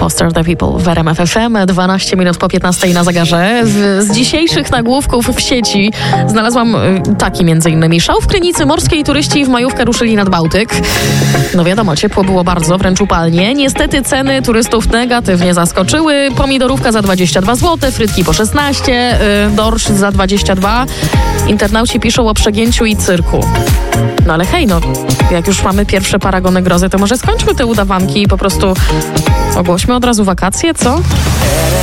Foster the People w RMF FM, 12 minut po 15 na zegarze. Z dzisiejszych nagłówków w sieci znalazłam taki m.in. Szał w Krynicy, morskiej turyści w majówkę ruszyli nad Bałtyk. No wiadomo, ciepło było bardzo, wręcz upalnie. Niestety ceny turystów negatywnie zaskoczyły. Pomidorówka za 22 zł, frytki po 16, dorsz za 22. Internauci piszą o przegięciu i cyrku. No ale hej, no, jak już mamy pierwsze paragony grozy, to może skończmy te udawanki i po prostu ogłośmy od razu wakacje, co?